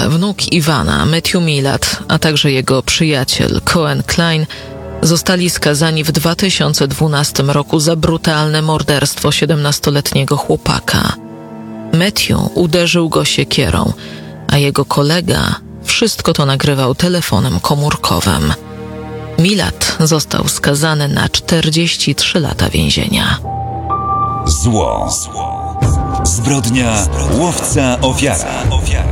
wnuk Iwana, Matthew Millat, a także jego przyjaciel Cohen Klein zostali skazani w 2012 roku za brutalne morderstwo 17-letniego chłopaka. Matthew uderzył go siekierą, a jego kolega wszystko to nagrywał telefonem komórkowym. Millat został skazany na 43 lata więzienia. Zło. Zbrodnia, łowca, ofiara.